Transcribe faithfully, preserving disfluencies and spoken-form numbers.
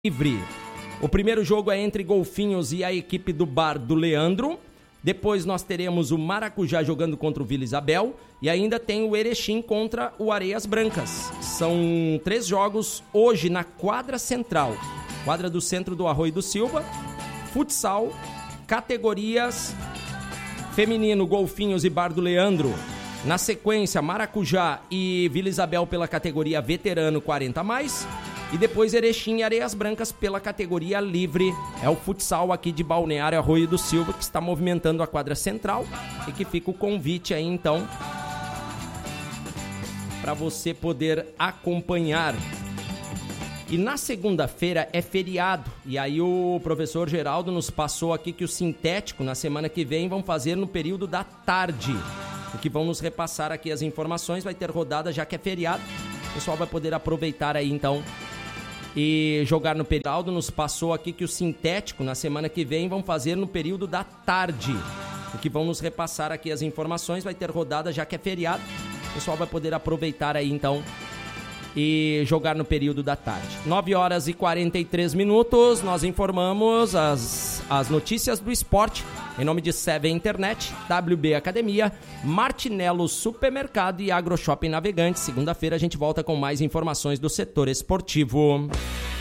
Livre. O primeiro jogo é entre Golfinhos e a equipe do Bar do Leandro. Depois nós teremos o Maracujá jogando contra o Vila Isabel. E ainda tem o Erechim contra o Areias Brancas. São três jogos hoje na quadra central. Quadra do centro do Arroio do Silva. Futsal, categorias feminino, Golfinhos e Bar do Leandro. Na sequência, Maracujá e Vila Isabel pela categoria veterano quarenta mais. E depois Erechim e Areias Brancas pela categoria livre. É o futsal aqui de Balneário Arroio do Silva que está movimentando a quadra central. E que fica o convite aí então para você poder acompanhar. E na segunda-feira é feriado. E aí o professor Geraldo nos passou aqui que o sintético na semana que vem vão fazer no período da tarde. O que vão nos repassar aqui as informações. Vai ter rodada já que é feriado. O pessoal vai poder aproveitar aí então e jogar no período. Nos passou aqui que o sintético na semana que vem vão fazer no período da tarde. O que vão nos repassar aqui as informações. Vai ter rodada já que é feriado. O pessoal vai poder aproveitar aí então e jogar no período da tarde. nove horas e quarenta e três minutos. Nós informamos as, as notícias do esporte em nome de Seven Internet, W B Academia, Martinello Supermercado e AgroShopping Navegantes. Segunda-feira a gente volta com mais informações do setor esportivo.